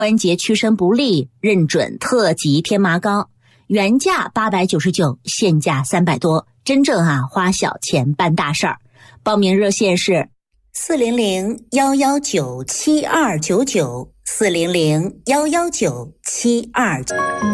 关节屈伸不利，认准特级天麻膏，原价899，现价300多，真正花小钱办大事儿。报名热线是400-119-7299，400-119-7299。